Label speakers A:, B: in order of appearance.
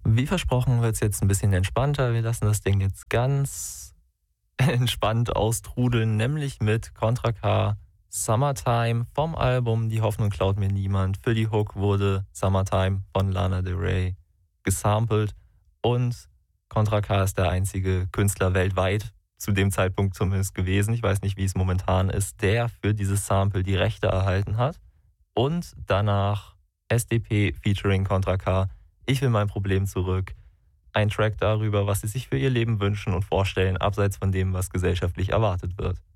A: Wie versprochen wird es jetzt ein bisschen entspannter. Wir lassen das Ding jetzt ganz entspannt austrudeln, nämlich mit Contra K Summertime vom Album Die Hoffnung klaut mir niemand. Für die Hook wurde Summertime von Lana Del Rey gesampelt und Contra K ist der einzige Künstler weltweit, zu dem Zeitpunkt zumindest gewesen, ich weiß nicht, wie es momentan ist, der für dieses Sample die Rechte erhalten hat. Und danach SDP featuring Contra K. Ich will mein Problem zurück. Ein Track darüber, was sie sich für ihr Leben wünschen und vorstellen, abseits von dem, was gesellschaftlich erwartet wird.